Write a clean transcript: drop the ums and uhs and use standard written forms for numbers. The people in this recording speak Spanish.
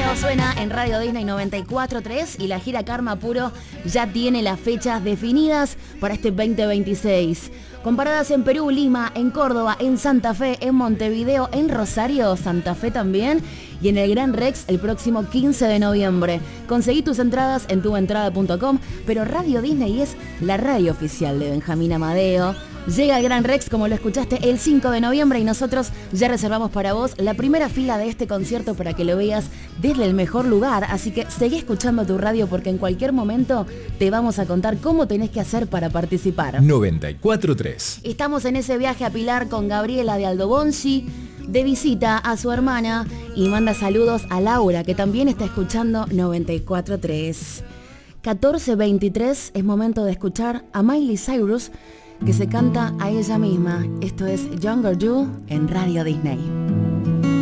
Suena en Radio Disney 94.3 y la gira Karma Puro ya tiene las fechas definidas para este 2026. Con paradas en Perú, Lima, en Córdoba, en Santa Fe, en Montevideo, en Rosario, Santa Fe también y en el Gran Rex el próximo 15 de noviembre. Conseguí tus entradas en tuentrada.com, pero Radio Disney es la radio oficial de Benjamín Amadeo. Llega el Gran Rex, como lo escuchaste, el 5 de noviembre y nosotros ya reservamos para vos la primera fila de este concierto para que lo veas desde el mejor lugar. Así que seguí escuchando tu radio porque en cualquier momento te vamos a contar cómo tenés que hacer para participar. 94.3. Estamos en ese viaje a Pilar con Gabriela de Aldo Bonzi, de visita a su hermana, y manda saludos a Laura, que también está escuchando 94.3. 14:23, es momento de escuchar a Miley Cyrus, que se canta a ella misma. Esto es Younger You en Radio Disney.